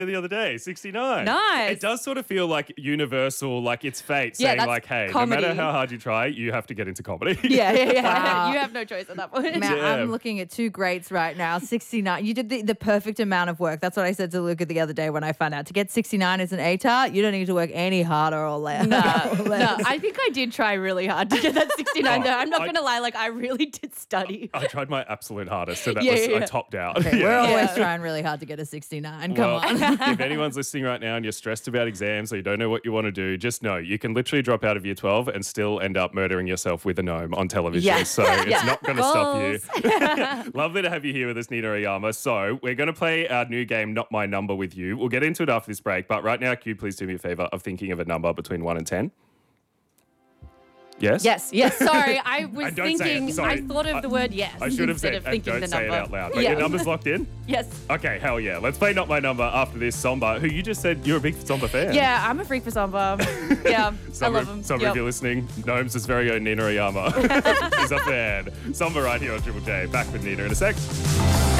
the other day, 69. Nice. It does sort of feel like universal, like it's fate Yeah, saying that's like, hey, comedy. no matter how hard you try, you have to get into comedy. Yeah. Wow. You have no choice at that point. Man, Yeah. I'm looking at two greats right now. 69. You did the perfect amount of work. That's what I said to Luca the other day when I found out. To get 69 as an ATAR, you don't need to work any harder or less. No, I think I did try really hard to get that 69 though. I'm not going to lie, like I really did study. I tried my absolute hardest, so that Yeah, was yeah. I topped out. Okay, Yeah. we're always Yeah. trying really hard to get a 69. Come Well, on. if anyone's listening right now and you're stressed about exams or you don't know what you want to do, just know you can literally drop out of year 12 and still end up murdering yourself with a gnome on television. Yeah. So it's not going to stop Goals. you. Lovely to have you here with us, Nina Oyama. So we're going to play our new game, Not My Number, with you. We'll get into it after this break. But right now, Q, please do me a favor of thinking of a number between 1 and 10. Yes? Yes. Sorry, I was And don't say it, thinking, sorry. I thought of the word yes I should have instead said, of and thinking don't the say number. it out loud. But Yeah. your number's locked in? Yes. Okay, hell yeah. Let's play Not My Number after this. Somba, who you just said you're a big Somba fan. Yeah, I'm a freak for Samba. Yeah, I love him. Somba, Yep. if you're listening, Gnomes' very own Nina Oyama is a fan. Somba right here on Triple J. Back with Nina in a sec.